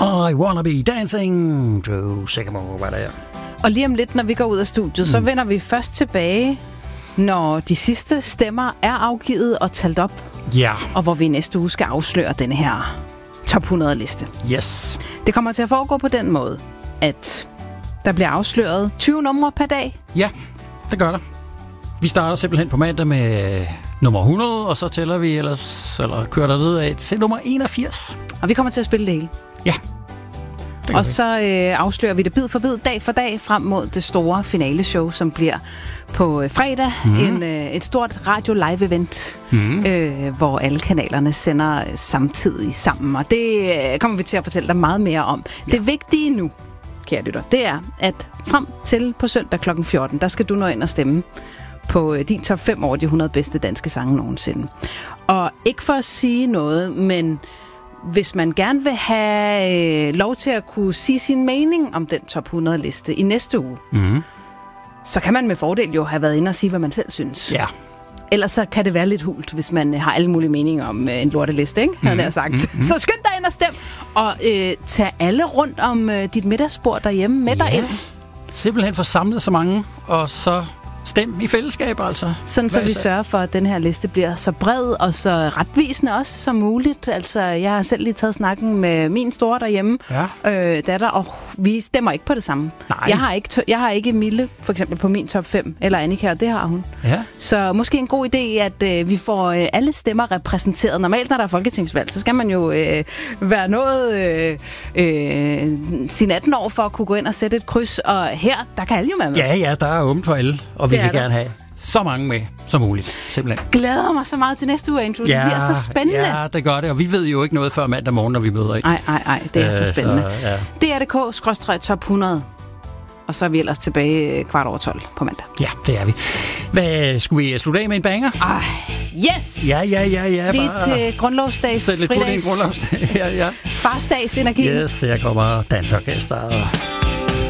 I wanna be dancing. Drew Sycamore var der. Og lige om lidt, når vi går ud af studiet, så vender vi først tilbage, når de sidste stemmer er afgivet og talt op. Ja. Og hvor vi næste uge skal afsløre denne her top 100-liste. Yes. Det kommer til at foregå på den måde, at der bliver afsløret 20 numre per dag. Ja, det gør der. Vi starter simpelthen på mandag med nummer 100, og så tæller vi eller kører der nedad til nummer 81. Og vi kommer til at spille det hele. Ja. Og så afslører vi det bid for bid, dag for dag, frem mod det store finaleshow, som bliver på fredag. Et stort radio-live-event, hvor alle kanalerne sender samtidig sammen. Og det kommer vi til at fortælle dig meget mere om. Ja. Det vigtige nu, kære lytter, det er, at frem til på søndag kl. 14, der skal du nå ind og stemme på din top 5 over de 100 bedste danske sange nogensinde. Og ikke for at sige noget, men hvis man gerne vil have lov til at kunne sige sin mening om den top 100-liste i næste uge, så kan man med fordel jo have været inde og sige, hvad man selv synes. Ja. Ellers så kan det være lidt hult, hvis man har alle mulige meninger om en lorteliste, ikke? Har jeg sagt. Så skynd dig ind og stem, og tag alle rundt om dit middagsbord derhjemme med dig ind. Simpelthen få samlet så mange, og så stem i fællesskab, altså. Sådan så vi sørger for, at den her liste bliver så bred og så retvisende også som muligt. Altså, jeg har selv lige taget snakken med min store derhjemme, datter, og vi stemmer ikke på det samme. Nej. Jeg har ikke Mille, for eksempel, på min top 5, eller Annika, og det har hun. Ja. Så måske en god idé, at vi får alle stemmer repræsenteret. Normalt, når der er folketingsvalg, så skal man jo være noget sin 18 år for at kunne gå ind og sætte et kryds, og her, der kan alle jo være med. Ja, der er åbent for alle. Og vi vil gerne have så mange med som muligt, simpelthen. Glæder mig så meget til næste uge, Andrew. Det bliver så spændende. Ja, det gør det, og vi ved jo ikke noget før mandag morgen, når vi møder ind. Nej, det er så spændende. DRDK/top 100. Og så er vi ellers tilbage 12:15 på mandag. Ja, det er vi. Hvad skulle vi slutte af med en banger? Yes! Ja. Lige til grundlovsdags. Sæt lidt fuld i en grundlovsdag. Ja. Farsdags energi. Yes, her kommer dansorkestret.